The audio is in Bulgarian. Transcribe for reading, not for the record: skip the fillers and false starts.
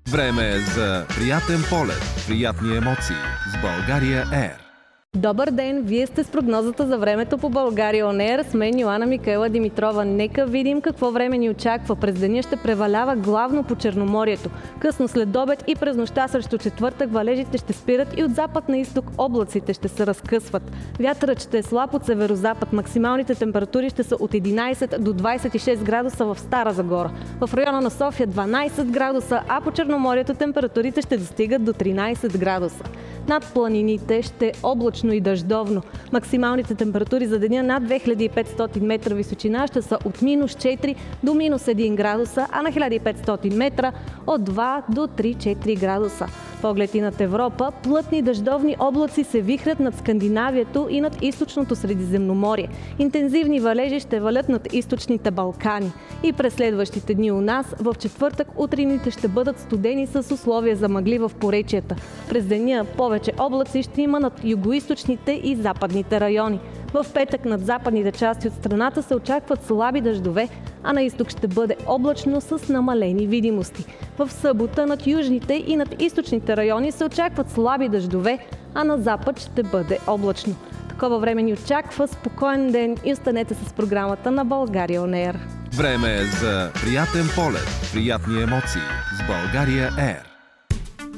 Време е за приятен полет, приятни емоции с България Air. Добър ден! Вие сте с прогнозата за времето по България On Air. С мен Йоана Микаела Димитрова. Нека видим какво време ни очаква. През деня ще превалява главно по Черноморието. Късно след обед и през нощта срещу четвъртък валежите ще спират и от запад на изток облаците ще се разкъсват. Вятърът ще е слаб от северозапад. Максималните температури ще са от 11 до 26 градуса в Стара Загора. В района на София 12 градуса, а по Черноморието температурите ще достигат до 13 градуса. Над планините ще е облачно и дъждовно. Максималните температури за деня над 2500 метра височина ще са от минус 4 до минус 1 градуса, а на 1500 метра от 2 до 3-4 градуса. Поглед и над Европа, плътни дъждовни облаци се вихрят над Скандинавието и над източното Средиземноморие. Интензивни валежи ще валят над източните Балкани. И през следващите дни у нас, в четвъртък утрените ще бъдат студени с условия за мъгли в поречията. През деня повече облаци ще има над югоизточните и западните райони. В петък над западните части от страната се очакват слаби дъждове, а на изток ще бъде облачно с намалени видимости. В събота над южните и над източните райони се очакват слаби дъждове, а на запад ще бъде облачно. Такова време ни очаква спокоен ден и останете с програмата на България On Air. Време е за приятен полет, приятни емоции с България Air.